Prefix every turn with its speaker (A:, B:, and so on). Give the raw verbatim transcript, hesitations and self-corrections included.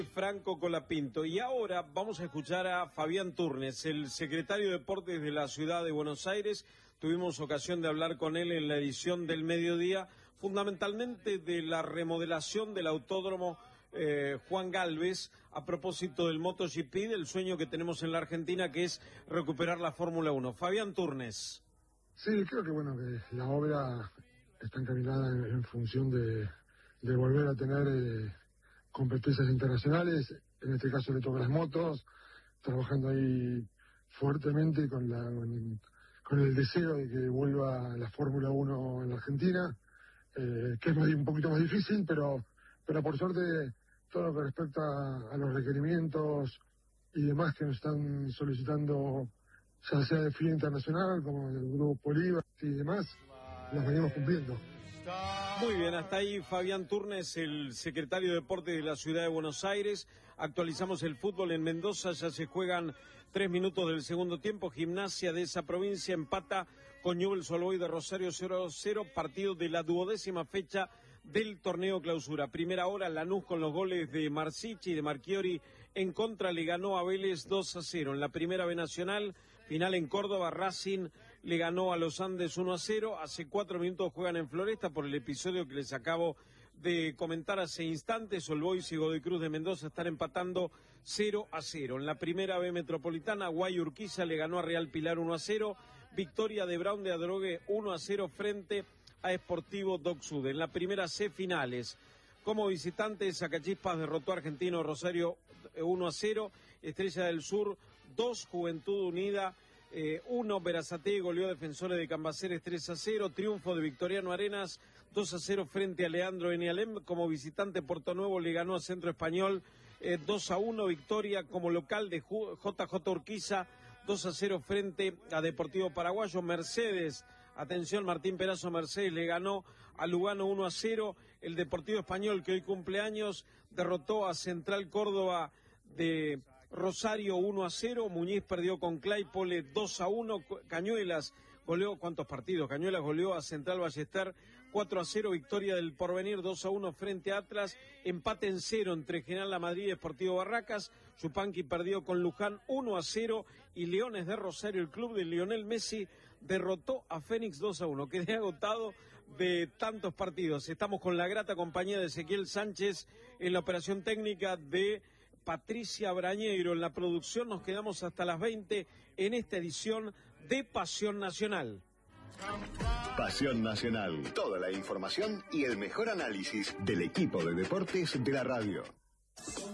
A: Franco Colapinto. Y ahora vamos a escuchar a Fabián Turnes, el secretario de Deportes de la Ciudad de Buenos Aires. Tuvimos ocasión de hablar con él en la edición del mediodía, fundamentalmente de la remodelación del autódromo eh, Juan Galvez, a propósito del MotoGP, del sueño que tenemos en la Argentina, que es recuperar la Fórmula uno. Fabián Turnes.
B: Sí, creo que bueno, que la obra está encaminada en, en función de, de volver a tener eh, competencias internacionales. En este caso le toca las motos, trabajando ahí fuertemente con, la, con, con el deseo de que vuelva la Fórmula uno en la Argentina, eh, que es más, un poquito más difícil, pero, pero por suerte todo lo que respecta a, a los requerimientos y demás que nos están solicitando, ya sea de F I A Internacional, como el Grupo Bolívar y demás, los venimos cumpliendo.
A: Muy bien, hasta ahí Fabián Turnes, el secretario de Deportes de la Ciudad de Buenos Aires. Actualizamos el fútbol en Mendoza, ya se juegan tres minutos del segundo tiempo. Gimnasia de esa provincia empata con Newell's Old Boys de Rosario cero a cero, partido de la duodécima fecha del torneo clausura. Primera hora, Lanús con los goles de Marsichi y de Marchiori en contra le ganó a Vélez dos a cero. En la primera B Nacional, final en Córdoba, Racing le ganó a los Andes uno a cero. Hace cuatro minutos juegan en Floresta por el episodio que les acabo de comentar hace instantes. Old Boys y Godoy Cruz de Mendoza están empatando cero a cero. En la primera B Metropolitana, Guay Urquiza le ganó a Real Pilar uno a cero. Victoria de Brown de Adrogué uno a cero frente a Sportivo Dock Sud. En la primera C finales, como visitante, Sacachispas derrotó a Argentino Rosario uno a cero, Estrella del Sur dos, Juventud Unida eh, uno, Berazategui goleó a Defensores de Cambaceres tres a cero, triunfo de Victoriano Arenas dos a cero frente a Leandro Enialem. Como visitante, Porto Nuevo le ganó a Centro Español eh, dos a uno, victoria como local de J J Urquiza dos a cero frente a Deportivo Paraguayo. Mercedes, atención, Martín Perazo Mercedes le ganó a Lugano uno a cero. El Deportivo Español, que hoy cumple años, derrotó a Central Córdoba de Rosario uno a cero. Muñiz perdió con Claypole dos a uno. Cañuelas goleó, ¿cuántos partidos? Cañuelas goleó a Central Ballester cuatro a cero. Victoria del Porvenir dos a uno frente a Atlas. Empate en cero entre General La Madrid y Sportivo Barracas. Chupanqui perdió con Luján uno a cero. Y Leones de Rosario, el club de Lionel Messi, derrotó a Fénix dos a uno. Quedé agotado de tantos partidos. Estamos con la grata compañía de Ezequiel Sánchez en la operación técnica, de Patricia Brañeiro en la producción. Nos quedamos hasta las veinte en esta edición de Pasión Nacional.
C: Pasión Nacional. Toda la información y el mejor análisis del equipo de deportes de la radio.